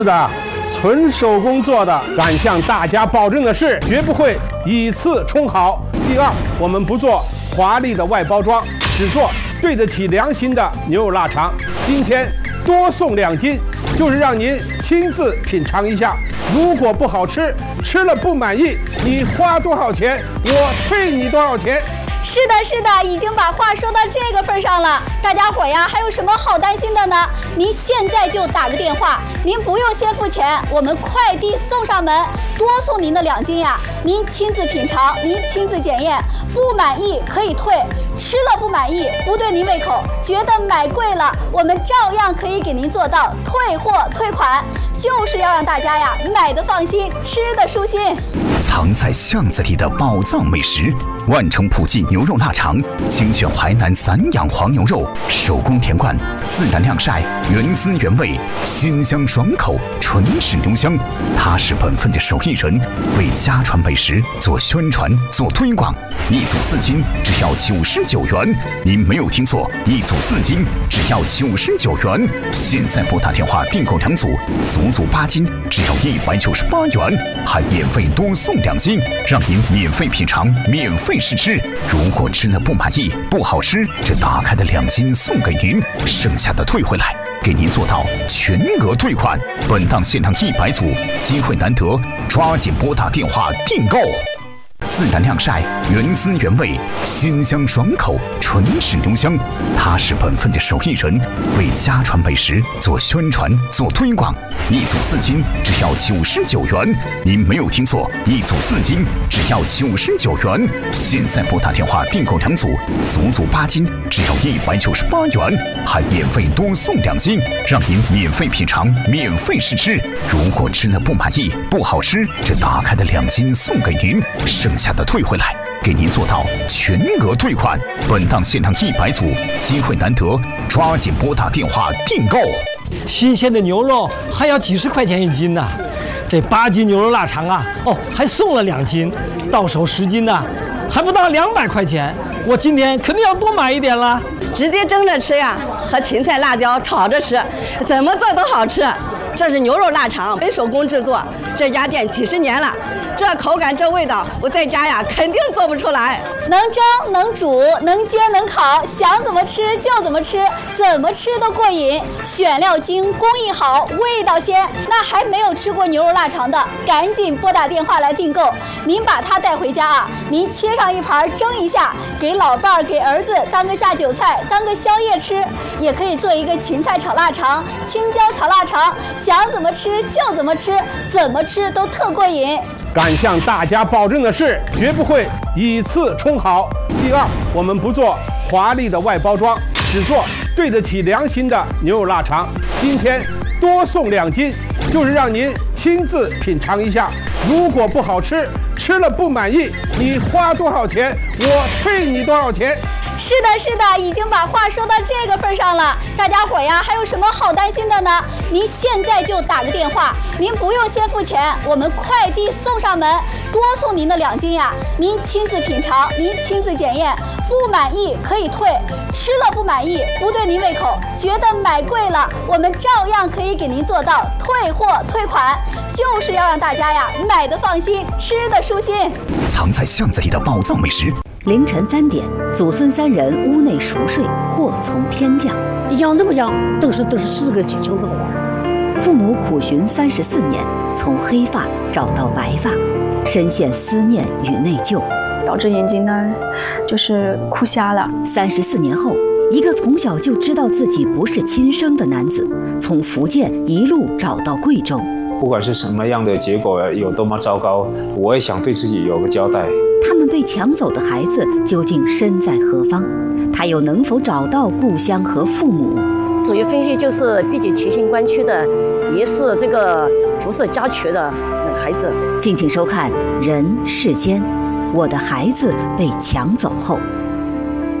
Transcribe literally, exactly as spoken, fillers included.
的，纯手工做的。敢向大家保证的是，绝不会以次充好。第二，我们不做华丽的外包装，只做对得起良心的牛肉腊肠。今天多送两斤，就是让您亲自品尝一下。如果不好吃，吃了不满意，你花多少钱，我退你多少钱。 是的，是的，已经把话说到这个份上了。大家伙呀，还有什么好担心的呢？您现在就打个电话，您不用先付钱，我们快递送上门，多送您的两斤呀。您亲自品尝，您亲自检验，不满意可以退，吃了不满意，不对您胃口，觉得买贵了，我们照样可以给您做到退货退款，就是要让大家呀买的放心，吃的舒心。 藏在巷子里的宝藏美食，万城普记牛肉腊肠，精选淮南散养黄牛肉，手工填灌，自然晾晒，原汁原味，鲜香爽口，纯是牛香。他是本分的手艺人，为家传美食做宣传做推广。一组四斤只要九十九元，您没有听错，一组四斤只要九十九元。现在拨打电话订购两组，足足八斤只要一百九十八元，还免费多送两斤，让您免费品尝，免费试吃。如果吃了不满意，不好吃，这打开的两斤送给您，剩下的退回来，给您做到全额退款。本档限量一百组，机会难得，抓紧拨打电话订购。自然晾晒，原汁原味，鲜香爽口，纯是牛香。他是本分的手艺人，为家传美食做宣传做推广。一组四斤只要九十九元，您没有听错，一组四斤只要九十九元。现在拨打电话订购两组，足足八斤只要一百九十八元，还免费多送两斤，让您免费品尝，免费试吃。如果吃了不满意，不好吃，这打开的两斤送给您，剩下的退回来，给您做到全额退款。本档限量一百组，机会难得，抓紧拨打电话订购。 新鲜的牛肉还要几十块钱一斤呢，这八斤牛肉腊肠啊，哦，还送了两斤，到手十斤呢，还不到两百块钱。我今天肯定要多买一点了。 直接蒸着吃呀，和芹菜、辣椒炒着吃，怎么做都好吃。这是牛肉腊肠，纯手工制作，这家店几十年了，这口感这味道，我在家呀肯定做不出来。 能蒸能煮能煎能烤，想怎么吃就怎么吃，怎么吃都过瘾。选料精，工艺好，味道鲜。那还没有吃过牛肉腊肠的，赶紧拨打电话来订购。您把它带回家啊，您切上一盘蒸一下，给老伴儿给儿子当个下酒菜，当个宵夜吃。也可以做一个芹菜炒腊肠，青椒炒腊肠，想怎么吃就怎么吃，怎么吃都特过瘾。 敢向大家保证的是，绝不会以次充好。第二，我们不做华丽的外包装，只做对得起良心的牛肉腊肠。今天多送两斤，就是让您亲自品尝一下。如果不好吃，吃了不满意，你花多少钱，我退你多少钱。 是的，是的，已经把话说到这个份上了。大家伙呀，还有什么好担心的呢？您现在就打个电话，您不用先付钱，我们快递送上门，多送您的两斤呀。您亲自品尝，您亲自检验，不满意可以退，吃了不满意，不对您胃口，觉得买贵了，我们照样可以给您做到退货退款，就是要让大家呀买的放心，吃的舒心。 藏在巷子里的宝藏美食。 凌晨三点，祖孙三人屋内熟睡，祸从天降。 养那么养，都是都是是个情情的活。 父母苦寻三十四年，从黑发找到白发，深陷思念与内疚， 导致眼睛呢就是哭瞎了。 三十四年后，一个从小就知道自己不是亲生的男子，从福建一路找到贵州。 不管是什么样的结果有多么糟糕，我也想对自己有个交代。 他们被抢走的孩子究竟身在何方？他又能否找到故乡和父母？ 主要分析就是毕竟七星关区的，也是这个辐射家区的孩子。 敬请收看《人世间》，我的孩子被抢走后。